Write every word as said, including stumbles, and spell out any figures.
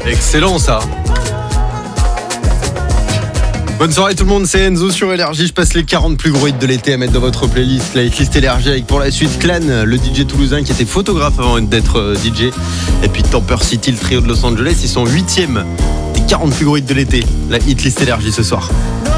Excellent ça. Bonne soirée tout le monde, c'est Enzo sur Énergie. Je passe les quarante plus gros hits de l'été à mettre dans votre playlist. La liste Énergie avec pour la suite Clan, le D J toulousain qui était photographe avant d'être D J. Et puis Temper City, le trio de Los Angeles. Ils sont huitième des quarante plus gros hits de l'été. La hit list Énergie ce soir.